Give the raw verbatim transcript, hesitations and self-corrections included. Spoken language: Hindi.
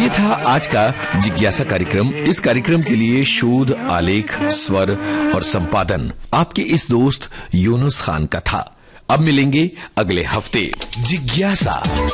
ये था आज का जिज्ञासा कार्यक्रम। इस कार्यक्रम के लिए शोध, आलेख, स्वर और संपादन आपके इस दोस्त यूनुस खान का था। अब मिलेंगे अगले हफ्ते। जिज्ञासा।